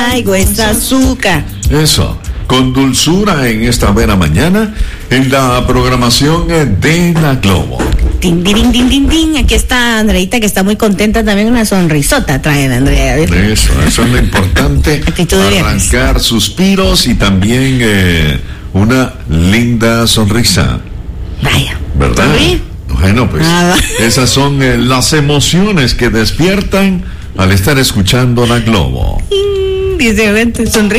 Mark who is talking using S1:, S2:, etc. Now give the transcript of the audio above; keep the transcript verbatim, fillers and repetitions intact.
S1: traigo es azúcar.
S2: Eso, con dulzura en esta vera mañana, en la programación de La Globo.
S1: Din, din, din, din, din. Aquí está Andreita, que está muy contenta, también una sonrisota trae de Andrea.
S2: Eso, eso es lo importante. Arrancar suspiros y también eh, una linda sonrisa.
S1: Vaya.
S2: ¿Verdad?
S1: ¿Sí?
S2: Bueno, pues
S1: Nada.
S2: esas son eh, las emociones que despiertan al estar escuchando La Globo.
S1: Dice, vente, sonríe.